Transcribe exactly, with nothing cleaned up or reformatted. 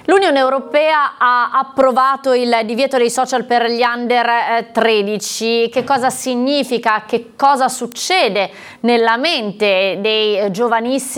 L'Unione Europea ha approvato il divieto dei social per gli under tredici. Che cosa significa? Che cosa succede nella mente dei giovanissimi